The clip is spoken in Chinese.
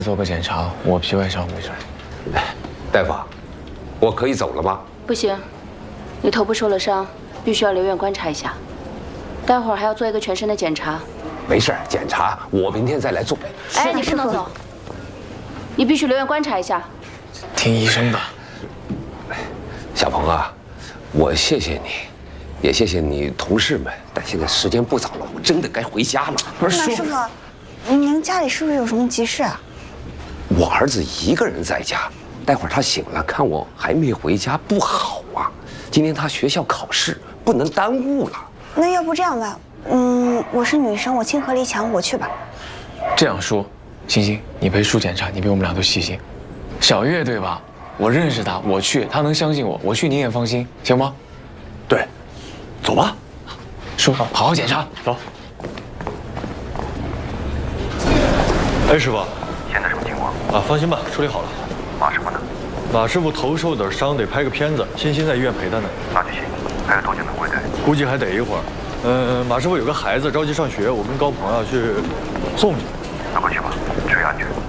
做个检查，我皮外伤没事。 哎，大夫，我可以走了吗？ 不行，你头部受了伤，必须要留院观察一下。待会儿还要做一个全身的检查。 没事，检查我明天再来做。 哎，你不能走，你必须留院观察一下。 听医生的。 小鹏啊，我谢谢你，也谢谢你同事们，但现在时间不早了，我真的该回家了。 不是师傅，您家里是不是有什么急事啊？ 我儿子一个人在家，待会儿他醒了看我还没回家不好啊。今天他学校考试，不能耽误了。 那要不这样吧，我是女生，我亲和力强，我去吧。 这样说，星星，你陪叔检查，你比我们俩都细心。小月对吧？我认识他，我去，他能相信我，我去你也放心，行吗？ 对，走吧。 叔，好好检查， 走。哎，师傅， 现在什么情况？ 啊，放心吧，处理好了。 马师傅呢？ 马师傅头受点伤，得拍个片子。欣欣在医院陪他呢。 那就行。还有多久能归队？ 估计还得一会儿。马师傅有个孩子着急上学，我跟高鹏啊去送去。 那快去吧，注意安全。